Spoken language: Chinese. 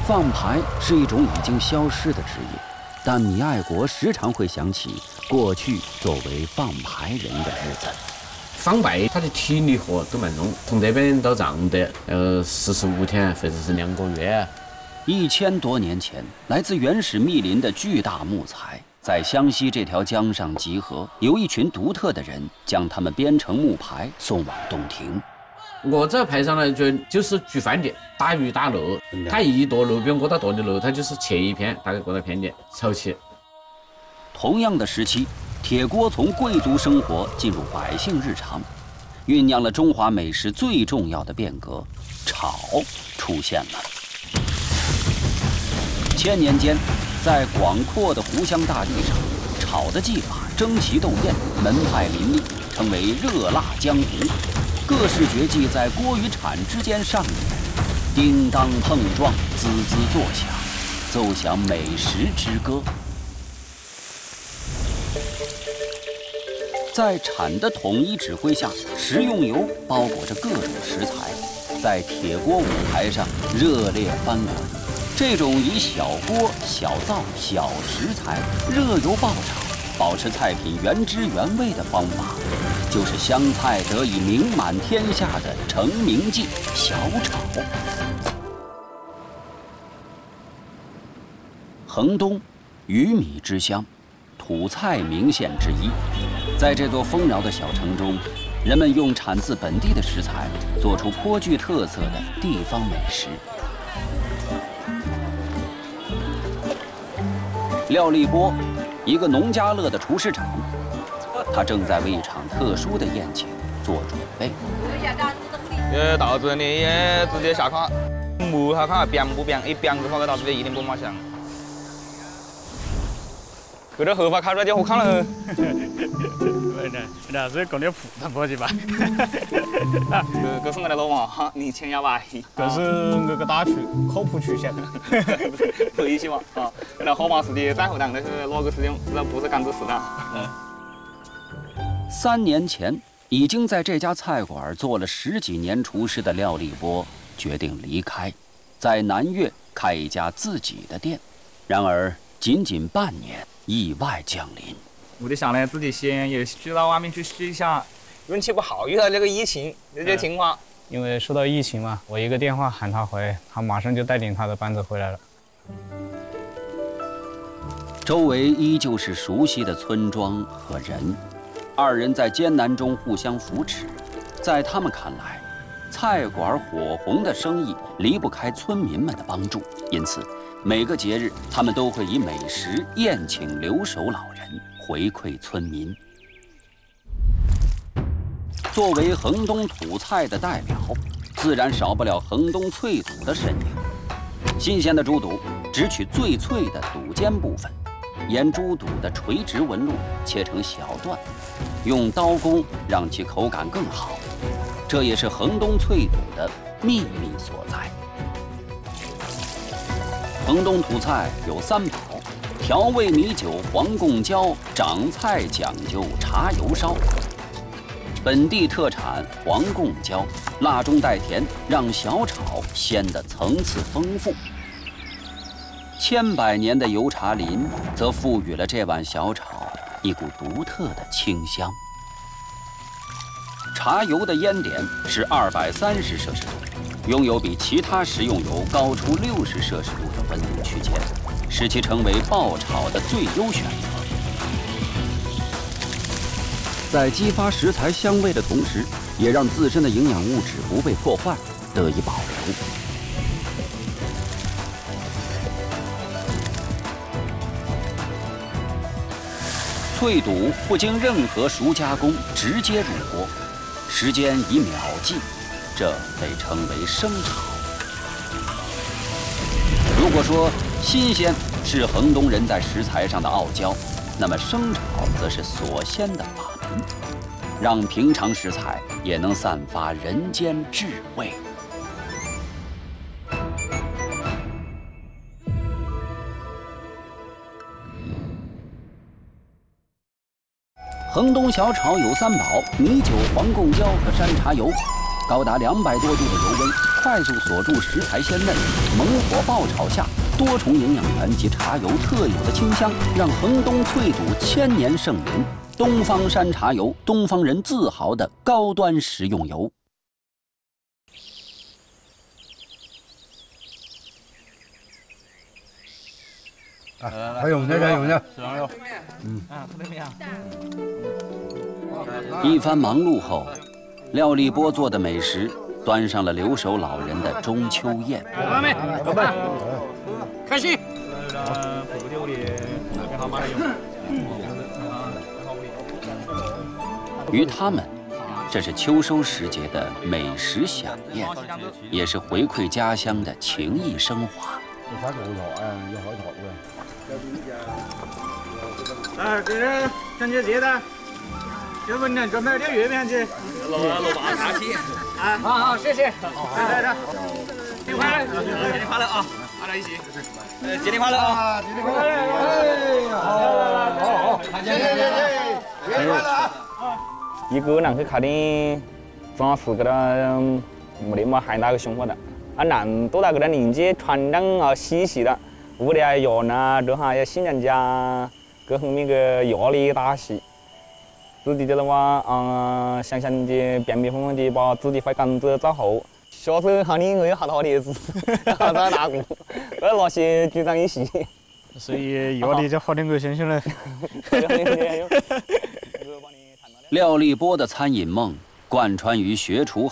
放牌是一种已经消失的职业，但米爱国时常会想起过去作为放牌人的日子。 放牌，他的体力活都蛮弄，从这边到藏德，45天或者是2个月。 1000多年前，来自原始密林的巨大木材在湘西这条江上集合，由一群独特的人将它们编成木牌送往洞庭。 我这牌上呢，就是举饭点，打鱼打肉。他一剁肉，比如我到剁的肉，他就是切一片，大概过到片点，炒起。 同样的时期，铁锅从贵族生活进入百姓日常，酝酿了中华美食最重要的变革——炒出现了。1000年间，在广阔的湖湘大地上，炒的技法争奇斗艳，门派林立，成为热辣江湖。各式绝技在锅与铲之间上演，叮当碰撞，滋滋作响，奏响美食之歌。在铲的统一指挥下，食用油包裹着各种食材，在铁锅舞台上热烈翻滚。这种以小锅、小灶、小食材热油爆炒，保持菜品原汁原味的方法，就是湘菜得以名满天下的成名技——小炒。衡东，鱼米之乡，土菜名县之一。在这座丰饶的小城中，人们用产自本地的食材，做出颇具特色的地方美食。廖立波，一个农家乐的厨师长，他正在为一场特殊的宴请做准备。 到这里也直接下炕，木下看变不变，一变的话，给到这里一定不马香。这点后发烤出来就好看了。 那是搞点普通伙计吧？ 这是我的老妈，年轻哑巴。 这是我个打厨，口脯出现的。 不一起嘛啊！那好嘛是的，在后档，但是哪个事情那不是干这事的。 3年前，已经在这家菜馆做了10几年厨师的廖立波决定离开，在南岳开一家自己的店。然而，仅仅半年，意外降临。 我就想呢，自己先也去到外面去试一下，运气不好，遇到这个疫情这些情况。 因为受到疫情嘛，我一个电话喊他回，他马上就带领他的班子回来了。 周围依旧是熟悉的村庄和人，二人在艰难中互相扶持。在他们看来，菜馆火红的生意离不开村民们的帮助，因此每个节日，他们都会以美食宴请留守老人，回馈村民。作为衡东土菜的代表，自然少不了衡东脆肚的身影。新鲜的猪肚只取最脆的肚尖部分，沿猪肚的垂直纹路切成小段，用刀工让其口感更好。这也是衡东脆肚的秘密所在。衡东土菜有3宝：调味米酒、黄贡椒，掌菜讲究茶油烧。本地特产黄贡椒，辣中带甜，让小炒鲜得层次丰富。100年的油茶林则赋予了这碗小炒一股独特的清香。茶油的烟点是230摄氏度，拥有比其他食用油高出60摄氏度的温度区间，使其成为爆炒的最优选择。在激发食材香味的同时，也让自身的营养物质不被破坏，得以保留。脆肚不经任何熟加工，直接入锅，时间以秒计，这被称为生炒。如果说新鲜是衡东人在食材上的傲娇，那么生炒则是所鲜的法门，让平常食材也能散发人间至味。衡东小炒有3宝：米酒、黄贡椒和山茶油。 高达200多度的油温，快速锁住食材鲜嫩，猛火爆炒下，多重营养源及茶油特有的清香，让恒东脆肚千年盛名。东方山茶油，东方人自豪的高端食用油。 还有呢，还有呢。 一番忙碌后，廖立波做的美食端上了留守老人的中秋宴。 开心。 于他们，这是秋收时节的美食飨宴，也是回馈家乡的情谊升华。 给人感谢节的，这份呢准备点月饼去。 老爸客气。 好，谢谢。来，新年快乐！ 新年快乐啊！大家一起。新年快乐啊！ 新年快乐！哎呀，好，谢谢，新年快乐啊！ 一个人去看的，主要是给他没得么很大个想法的。人多大个的年纪，传统啊稀奇的，屋里啊人啊，这下要新娘家，各方面个压力大些。自己的话，想想的便便方方的把自己块杆子做好。下次喊你我有好大的儿子，好大大个，那些组长一起。 所以压力就好点个先生了。 廖立波的餐饮梦贯穿于学厨